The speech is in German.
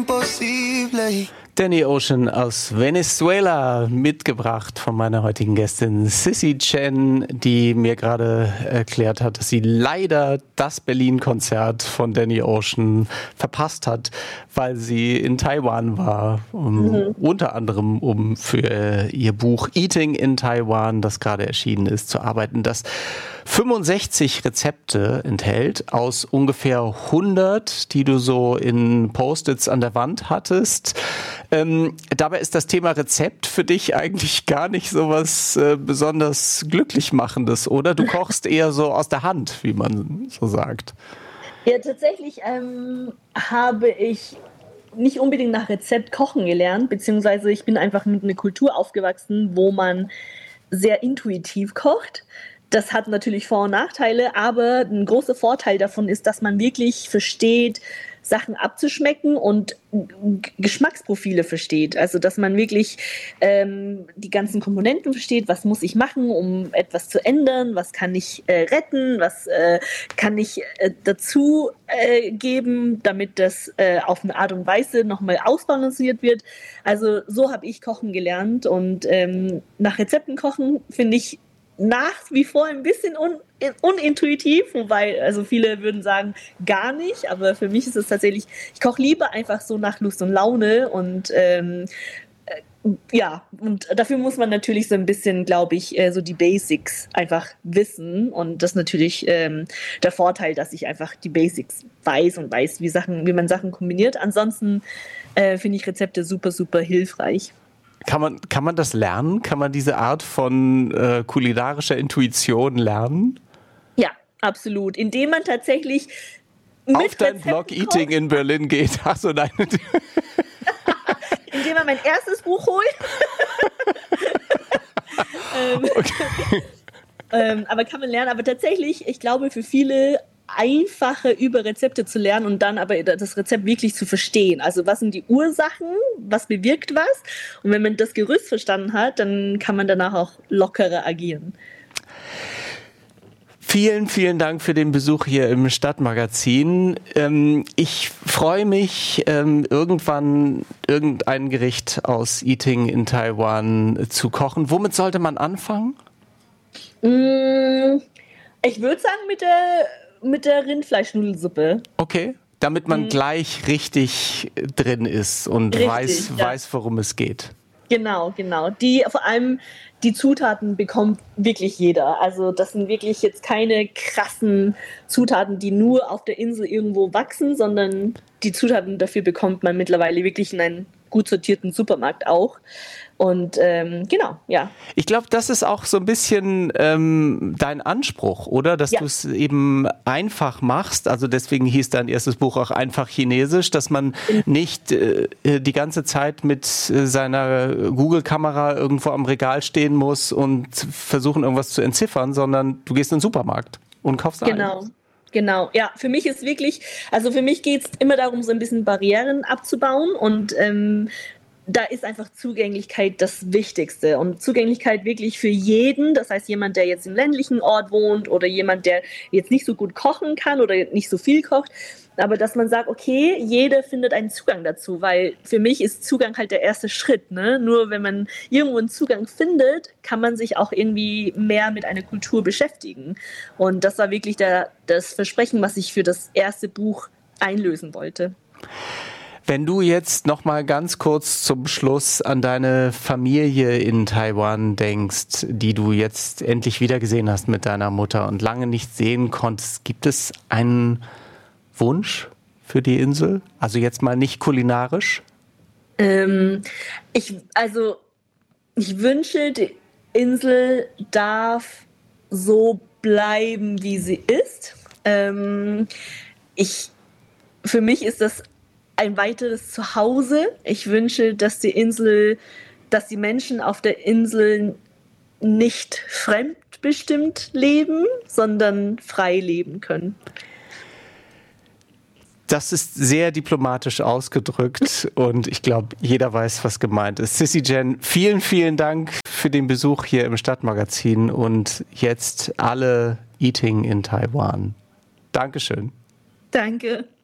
imposible. Danny Ocean aus Venezuela, mitgebracht von meiner heutigen Gästin Sissy Chen, die mir gerade erklärt hat, dass sie leider das Berlin-Konzert von Danny Ocean verpasst hat, weil sie in Taiwan war, unter anderem um für ihr Buch Eating in Taiwan, das gerade erschienen ist, zu arbeiten, das 65 Rezepte enthält aus ungefähr 100, die du so in Post-its an der Wand hattest. Dabei ist das Thema Rezept für dich eigentlich gar nicht so was besonders glücklich machendes, oder? Du kochst eher so aus der Hand, wie man so sagt. Ja, tatsächlich habe ich nicht unbedingt nach Rezept kochen gelernt, beziehungsweise ich bin einfach mit einer Kultur aufgewachsen, wo man sehr intuitiv kocht. Das hat natürlich Vor- und Nachteile, aber ein großer Vorteil davon ist, dass man wirklich versteht, Sachen abzuschmecken und Geschmacksprofile versteht. Also, dass man wirklich die ganzen Komponenten versteht, was muss ich machen, um etwas zu ändern, was kann ich retten, was kann ich dazu geben, damit das auf eine Art und Weise nochmal ausbalanciert wird. Also, so habe ich Kochen gelernt und nach Rezepten kochen finde ich nach wie vor ein bisschen unintuitiv, wobei, also viele würden sagen, gar nicht, aber für mich ist es tatsächlich, ich koche lieber einfach so nach Lust und Laune und ja, und dafür muss man natürlich so ein bisschen, glaube ich, so die Basics einfach wissen und das ist natürlich der Vorteil, dass ich einfach die Basics weiß und weiß, wie man Sachen kombiniert. Ansonsten finde ich Rezepte super, super hilfreich. Kann man das lernen? Kann man diese Art von kulinarischer Intuition lernen? Ja, absolut. Indem man tatsächlich auf deinen Blog Eating in Berlin geht. Achso, nein. Indem man mein erstes Buch holt. Okay. Aber kann man lernen. Aber tatsächlich, ich glaube, für viele einfacher über Rezepte zu lernen und dann aber das Rezept wirklich zu verstehen. Also was sind die Ursachen, was bewirkt was? Und wenn man das Gerüst verstanden hat, dann kann man danach auch lockerer agieren. Vielen, vielen Dank für den Besuch hier im Stadtmagazin. Ich freue mich, irgendwann irgendein Gericht aus Eating in Taiwan zu kochen. Womit sollte man anfangen? Ich würde sagen mit der Rindfleischnudelsuppe. Okay, damit man gleich richtig drin ist und richtig, weiß, worum es geht. Genau. Vor allem die Zutaten bekommt wirklich jeder. Also das sind wirklich jetzt keine krassen Zutaten, die nur auf der Insel irgendwo wachsen, sondern die Zutaten dafür bekommt man mittlerweile wirklich in einem gut sortierten Supermarkt auch. Und genau, ja. Ich glaube, das ist auch so ein bisschen dein Anspruch, oder? Dass du es eben einfach machst. Also deswegen hieß dein erstes Buch auch einfach Chinesisch, dass man nicht die ganze Zeit mit seiner Google-Kamera irgendwo am Regal stehen muss und versuchen, irgendwas zu entziffern, sondern du gehst in den Supermarkt und kaufst ein. Genau. Ja, für mich ist wirklich, also für mich geht es immer darum, so ein bisschen Barrieren abzubauen und da ist einfach Zugänglichkeit das Wichtigste und Zugänglichkeit wirklich für jeden, das heißt jemand, der jetzt im ländlichen Ort wohnt oder jemand, der jetzt nicht so gut kochen kann oder nicht so viel kocht, aber dass man sagt, okay, jeder findet einen Zugang dazu, weil für mich ist Zugang halt der erste Schritt, ne? Nur wenn man irgendwo einen Zugang findet, kann man sich auch irgendwie mehr mit einer Kultur beschäftigen und das war wirklich das Versprechen, was ich für das erste Buch einlösen wollte. Wenn du jetzt noch mal ganz kurz zum Schluss an deine Familie in Taiwan denkst, die du jetzt endlich wieder gesehen hast mit deiner Mutter und lange nicht sehen konntest, gibt es einen Wunsch für die Insel? Also jetzt mal nicht kulinarisch? Ich wünsche, die Insel darf so bleiben, wie sie ist. Für mich ist das ein weiteres Zuhause. Ich wünsche, dass die Menschen auf der Insel nicht fremdbestimmt leben, sondern frei leben können. Das ist sehr diplomatisch ausgedrückt und ich glaube, jeder weiß, was gemeint ist. Sissy Chen, vielen, vielen Dank für den Besuch hier im Stadtmagazin und jetzt alle Eating in Taiwan. Dankeschön. Danke.